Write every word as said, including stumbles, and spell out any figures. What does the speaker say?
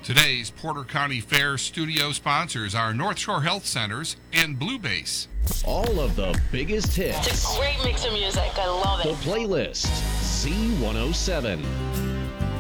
Today's Porter County Fair studio sponsors are North Shore Health Centers and Blue Base. All of the biggest hits. It's a great mix of music. I love it. The playlist, Z one oh seven.